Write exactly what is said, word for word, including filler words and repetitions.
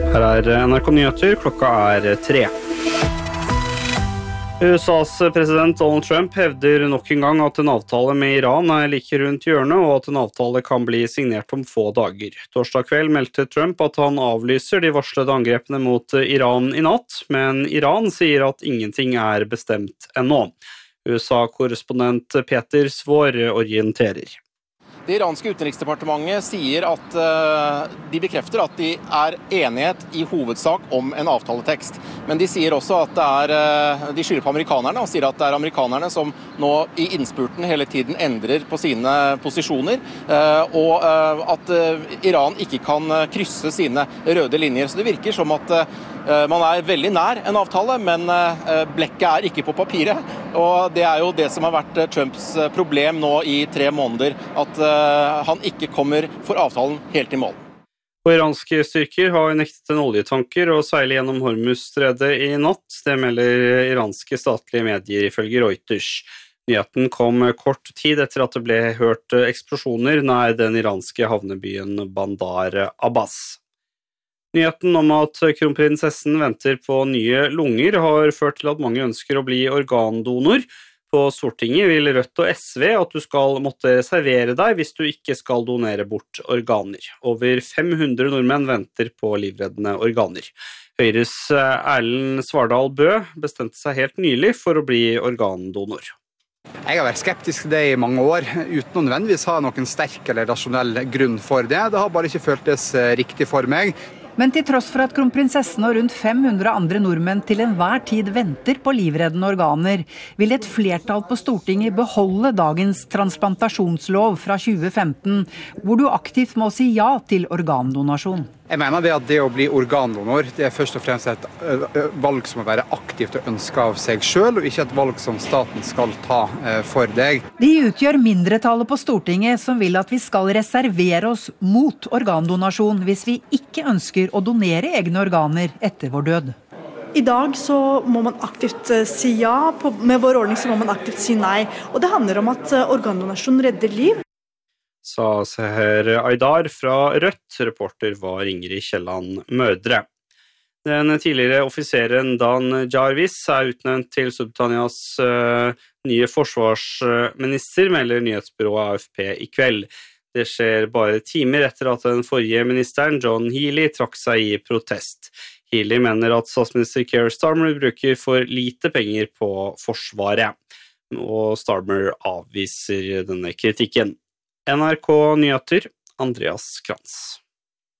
Her er N R K Nyheter, klokka er tre. U S A's president Donald Trump hevder nok en gang at en avtale med Iran er like rundt hjørnet, og at en avtale kan bli signert om få dager. Torsdag kveld meldte Trump at han avlyser de varslede angrepene mot Iran i natt, men Iran sier at ingenting er bestemt ennå. U S A-korrespondent Peter Svår orienterer. Det iranske utenriksdepartementet sier at uh, de bekrefter at de er enighet i hovedsak om en avtaletekst. Men de sier også at det er, uh, de skylder på amerikanerne og sier at det er amerikanerne som nå i innspurten hele tiden endrer på sine posisjoner, uh, og uh, at uh, Iran ikke kan uh, krysse sine røde linjer. Så det virker som at uh, man er veldig nær en avtale, men uh, blekket er ikke på papiret. Og det er jo det som har vært uh, Trumps problem nå i tre måneder, at uh, han ikke kommer for avtalen helt i mål. Og iranske styrker har nektet en oljetanker å seile gjennom Hormuzstredet i natt. Det melder iranske statlige medier ifølge Reuters. Nyheten kom kort tid etter at det ble hørt eksplosjoner nær den iranske havnebyen Bandar Abbas. Nyheten om at kronprinsessen venter på nye lunger har ført til at mange ønsker å bli organdonor. På Stortinget vil Rødt og S V at du skal måtte reservere deg hvis du ikke skal donere bort organer. Over fem hundre nordmenn venter på livreddende organer. Høyres Erlend Svardal Bø bestemte seg helt nylig for å bli organdonor. Jeg har vært skeptisk til det i mange år, uten å nødvendigvis ha noen sterk eller rasjonell grunn for det. Det har bare ikke føltes riktig for meg. Men til tross for at kronprinsessen og rundt fem hundre andre nordmenn til enhver tid venter på livreddende organer, vil et flertall på Stortinget beholde dagens transplantasjonslov fra tjue femten, hvor du aktivt må si ja til organdonasjon. Jeg mener det at det å bli organdonor, det er først og fremst et valg som må være aktivt og ønsket av seg selv, og ikke et valg som staten skal ta for deg. De utgjør mindretallet på Stortinget som vil at vi skal reservere oss mot organdonasjon hvis vi ikke ønsker å donere egne organer etter vår død. I dag så må man aktivt si ja, med vår ordning så må man aktivt si nei. Og det handler om at organdonasjon redder liv. Sa Seher Aydar fra Rødt, reporter var Ingrid Kielland Mødre. Den tidligere offiseren Dan Jarvis er utnevnt til Storbritannias uh, nye forsvarsminister, melder nyhetsbyrået A F P i kveld. Det skjer bare timer etter at den forrige ministeren, John Healey, trakk seg i protest. Healey mener at statsminister Keir Starmer bruker for lite penger på forsvaret, og Starmer avviser denne kritikken. N R K Nyheter, Andreas Krantz.